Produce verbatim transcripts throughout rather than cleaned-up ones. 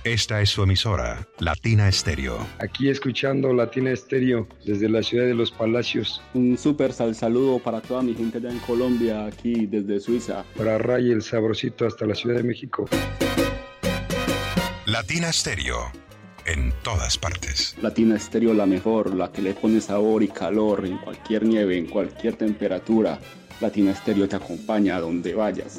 Esta es su emisora, Latina Estéreo. Aquí escuchando Latina Estéreo desde la ciudad de Los Palacios. Un súper sal saludo para toda mi gente allá en Colombia, aquí desde Suiza. Para Ray el Sabrosito hasta la Ciudad de México. Latina Estéreo, en todas partes. Latina Estéreo, la mejor, la que le pone sabor y calor en cualquier nieve, en cualquier temperatura. Latina Estéreo te acompaña a donde vayas.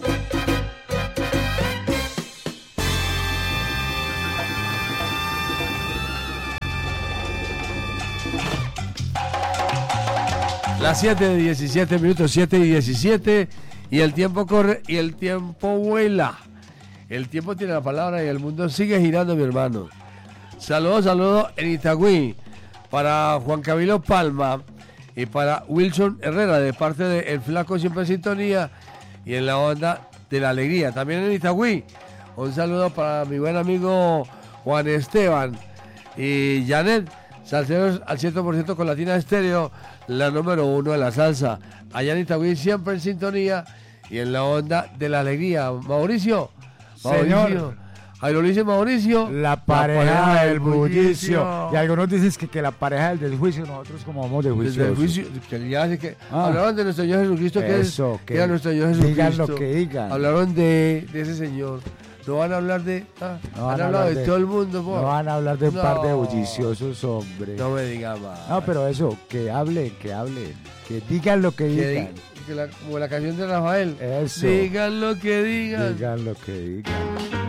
Las siete de diecisiete minutos, siete y diecisiete, y el tiempo corre y el tiempo vuela. El tiempo tiene la palabra y el mundo sigue girando, mi hermano. Saludos, saludos en Itagüí para Juan Camilo Palma y para Wilson Herrera, de parte de El Flaco Siempre en Sintonía y en la onda de la alegría. También en Itagüí, un saludo para mi buen amigo Juan Esteban y Janet, salseros al cien por ciento con Latina Estéreo, la número uno de la salsa. Allá en Itagüí, siempre en sintonía y en la onda de la alegría. Mauricio, Mauricio. Señor. Ahí lo dice Mauricio. La pareja, la pareja del bullicio. Y algunos dicen que, que la pareja del desjuicio, nosotros como vamos de juicio. Desde el juicio, que ya hace que ah. hablaron de nuestro Señor Jesucristo, que Eso, es que, que era nuestro Señor Jesucristo. Digan lo que digan. Hablaron de, de ese Señor. No van a hablar de... Ah, no han hablado de, de todo el mundo, por. No van a hablar de un no. par de bulliciosos, hombre. No me diga más. No, pero eso, que hablen, que hablen. Que digan lo que, que digan. Que la, como la canción de Rafael. Eso. Digan lo que digan. Digan lo que digan.